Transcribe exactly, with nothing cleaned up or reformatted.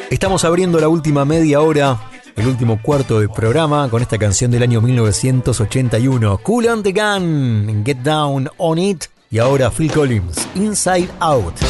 Estamos abriendo la última media hora, el último cuarto del programa, con esta canción del año mil novecientos ochenta y uno, Kool and the Gang, Get Down on It, y ahora Phil Collins, Inside Out.